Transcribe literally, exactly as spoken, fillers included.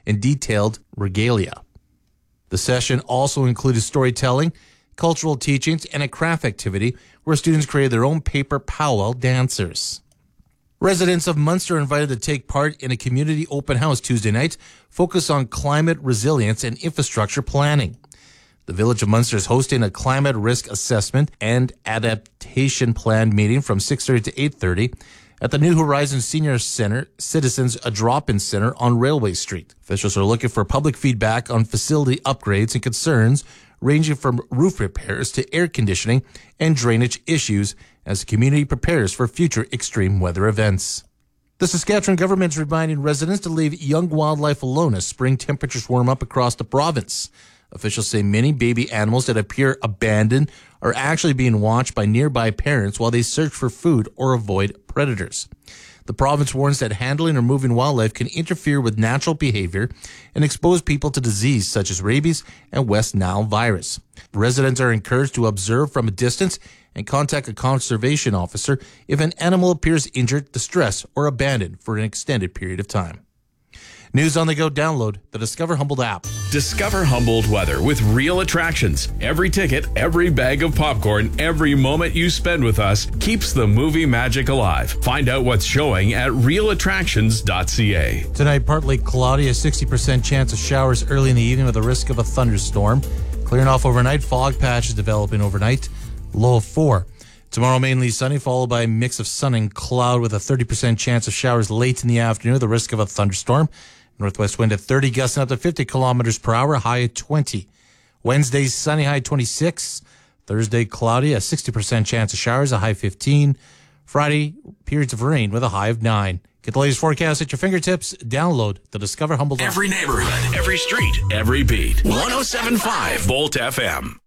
and detailed regalia. The session also included storytelling, cultural teachings, and a craft activity where students created their own paper powwow dancers. Residents of Munster are invited to take part in a community open house Tuesday night focused on climate resilience and infrastructure planning. The Village of Munster is hosting a climate risk assessment and adaptation plan meeting from six thirty to eight thirty at the New Horizons Senior Center Citizens a Drop-In Center on Railway Street. Officials are looking for public feedback on facility upgrades and concerns ranging from roof repairs to air conditioning and drainage issues as the community prepares for future extreme weather events. The Saskatchewan government is reminding residents to leave young wildlife alone as spring temperatures warm up across the province. Officials say many baby animals that appear abandoned are actually being watched by nearby parents while they search for food or avoid predators. The province warns that handling or moving wildlife can interfere with natural behavior and expose people to disease such as rabies and West Nile virus. Residents are encouraged to observe from a distance and contact a conservation officer if an animal appears injured, distressed, or abandoned for an extended period of time. News on the go. Download the Discover Humboldt app. Discover Humboldt weather with real attractions. Every ticket, every bag of popcorn, every moment you spend with us keeps the movie magic alive. Find out what's showing at real attractions dot c a. Tonight, partly cloudy, a sixty percent chance of showers early in the evening with a risk of a thunderstorm. Clearing off overnight, fog patches developing overnight, low of four. Tomorrow, mainly sunny, followed by a mix of sun and cloud with a thirty percent chance of showers late in the afternoon with a risk of a thunderstorm. Northwest wind at thirty, gusting up to fifty kilometers per hour, high at twenty. Wednesday, sunny, high twenty-six. Thursday, cloudy, a sixty percent chance of showers, a high fifteen. Friday, periods of rain with a high of nine. Get the latest forecast at your fingertips. Download the Discover Humboldt app. Every neighborhood, every street, every beat. one oh seven point five Volt F M.